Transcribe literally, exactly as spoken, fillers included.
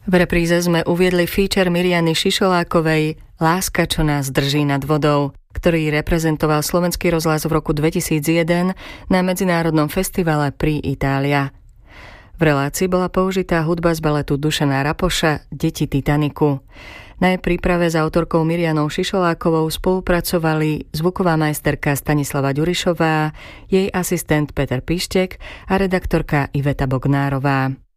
V repríze sme uviedli feature Mirjany Šišolákovej Láska, čo nás drží nad vodou, ktorý reprezentoval Slovenský rozhlas v roku dvetisícjeden na medzinárodnom festivale Pri Italia. V relácii bola použitá hudba z baletu Dušana Rapoša Deti Titaniku. Na jej príprave s autorkou Mirjanou Šišolákovou spolupracovali zvuková majsterka Stanislava Ďurišová, jej asistent Peter Pištek a redaktorka Iveta Bognárová.